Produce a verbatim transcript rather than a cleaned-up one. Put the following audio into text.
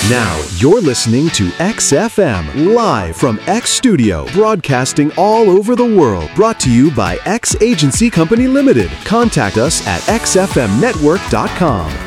Now you're listening to X F M, live from X Studio, broadcasting all over the world. Brought to you by X Agency Company Limited. Contact us at x f m network dot com.